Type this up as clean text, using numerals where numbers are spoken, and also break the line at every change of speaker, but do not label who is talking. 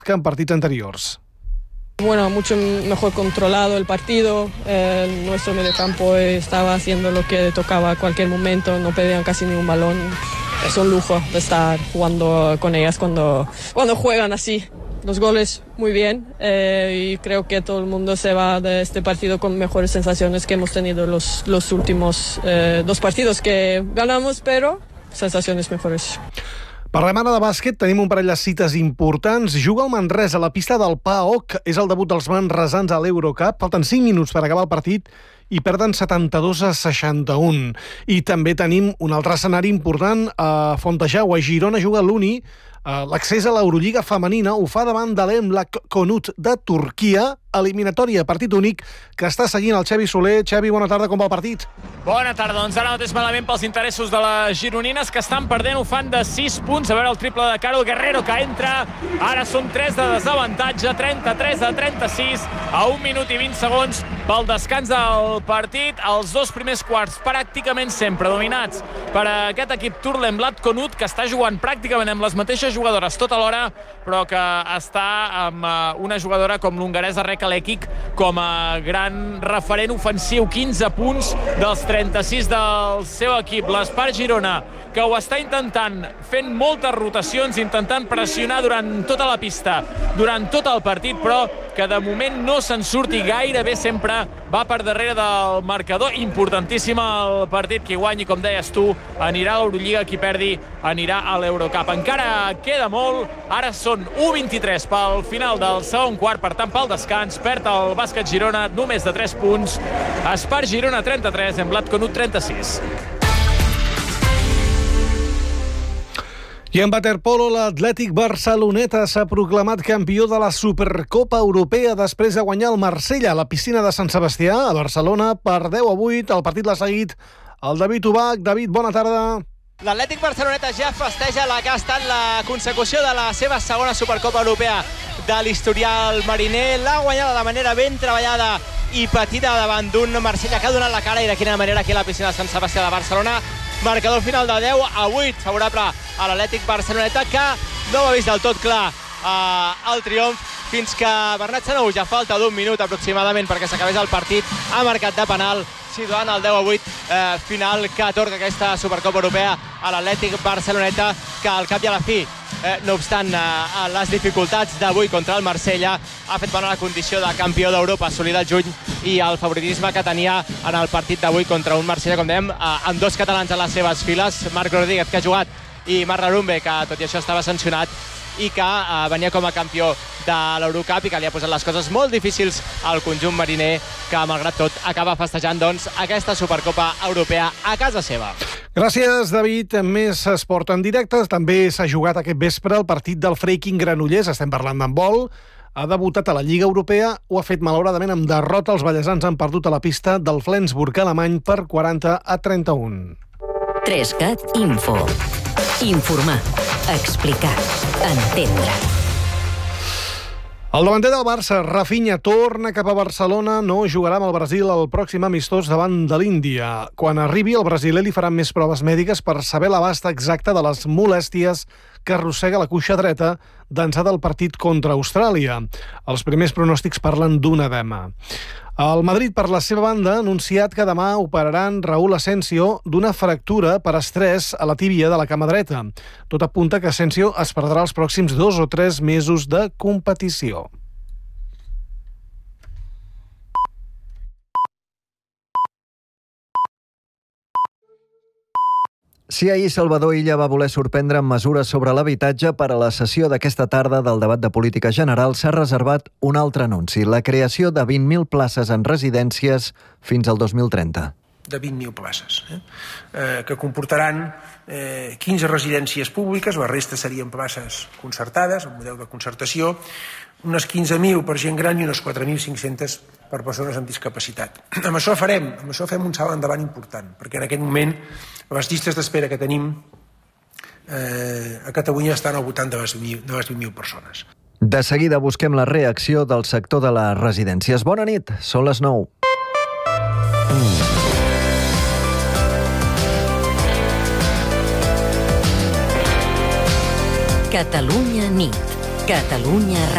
que en partits anteriors.
Bueno, mucho mejor controlado el partido, nuestro mediocampo estaba haciendo lo que tocaba a cualquier momento, no pedían casi ni un balón. Es un lujo de estar jugando con ellas cuando juegan así. Los goles muy bien y creo que todo el mundo se va de este partido con mejores sensaciones que hemos tenido los últimos 2 partidos que ganamos, pero sensaciones mejores.
Parlem ara de bàsquet, tenim un parell de cites importants. Juga el Manresa a la pista del PAOK. És el debut dels manresans a l'Eurocup. Falten 5 minuts per acabar el partit i perden 72-61. I també tenim un altre escenari important a Fontejau, a Girona juga l'Uni. L'accés a l'Eurolliga femenina ho fa davant de l'Emlak Konut de Turquia, eliminatòria, partit únic, que està seguint el Xavi Soler. Xavi, bona tarda, com va el partit?
Bona tarda, doncs ara mateix malament pels interessos de les gironines, que estan perdent, ho fan de 6 punts. A veure el triple de Carol Guerrero, que entra. Ara són 3 de desavantatge, 33-36, a 1 minut i 20 segons pel descans del partit. Els 2 primers quarts pràcticament sempre dominats per aquest equip Turlen-Blat Konut, que està jugant pràcticament amb les mateixes jugadores tota l'hora, però que està amb una jugadora com l'hongaresa Reka Lekic com a gran referent ofensiu. 15 punts dels 36 del seu equip. L'Espart Girona, que ho està intentant, fent moltes rotacions, intentant pressionar durant tota la pista, durant tot el partit, però que de moment no se'n surti gairebé sempre, va per darrere del marcador. Importantíssim el partit, qui guanyi, com deies tu, anirà a l'Eurolliga, qui perdi anirà a l'Eurocup. Encara queda molt, ara són 1:23 pel final del segon quart, per tant pel descans perd el bàsquet Girona només de 3 punts. Espart Girona 33, Emblat Konut 36.
I en waterpolo, l'Atlètic Barceloneta s'ha proclamat campió de la Supercopa Europea després de guanyar el Marsella a la piscina de Sant Sebastià, a Barcelona, per 10-8. El partit l'ha seguit el David Ubach. David, bona tarda.
L'Atlètic Barceloneta ja festeja la que ha estat la consecució de la seva segona Supercopa Europea de l'historial mariner. L'ha guanyada de manera ben treballada i patida davant d'un Marsella que ha donat la cara, i de quina manera aquí a la piscina de Sant Sebastià de Barcelona. Marcador final de 10-8, favorable a l'Atlètic Barceloneta, que no ha vist del tot clar el triomf fins que Bernat Sanou, ja falta d'un minut aproximadament perquè s'acabés el partit, ha marcat de penal, situant el 10-8 final que atorga aquesta Supercopa Europea a l'Atlètic Barceloneta, que al cap i a la fi, no obstant les dificultats d'avui contra el Marsella, ha fet bona la condició de campió d'Europa assolida al juny i el favoritisme que tenia en el partit d'avui contra un Marsella, com dèiem, amb 2 catalans a les seves files, Marc Rodríguez, que ha jugat, i Marc Larumbe, que tot i això estava sancionat i que venia com a campió de l'Eurocup i que li ha posat les coses molt difícils al conjunt mariner, que malgrat tot acaba festejant doncs aquesta Supercopa Europea a casa seva.
Gràcies, David. Més esport en directe. També s'ha jugat aquest vespre el partit del Freiking Granollers. Estem parlant d'handbol. Ha debutat a la Lliga Europea, ho ha fet malauradament amb derrota. Els ballesans han perdut a la pista del Flensburg alemany per 40-31.
3CAT Info. Informar, explicar, entendre.
El davanter del Barça, Rafinha, torna cap a Barcelona. No jugarà amb el Brasil el pròxim amistós davant de l'Índia. Quan arribi, el brasiler li faran més proves mèdiques per saber l'abast exacte de les molèsties que arrossega la cuixa dreta d'ençà del partit contra Austràlia. Els primers pronòstics parlen d'un edema. El Madrid, per la seva banda, ha anunciat que demà operaran Raúl Asensio d'una fractura per estrès a la tíbia de la cama dreta. Tot apunta que Asensio es perdrà els pròxims 2 o 3 mesos de competició.
Si ahir Salvador Illa va voler sorprendre amb mesures sobre l'habitatge, per a la sessió d'aquesta tarda del debat de política general s'ha reservat un altre anunci, la creació de 20.000 places en residències fins al 2030.
De 20.000 places, que comportaran 15 residències públiques, la resta serien places concertades, el model de concertació, unes 15.000 per gent gran i unes 4.500 per persones amb discapacitat. Amb això fem un salt endavant important, perquè en aquest moment les llistes d'espera que tenim a Catalunya estan al voltant de les 20.000 persones.
De seguida busquem la reacció del sector de les residències. Bona nit, són les 9.
Catalunya nit. Catalunya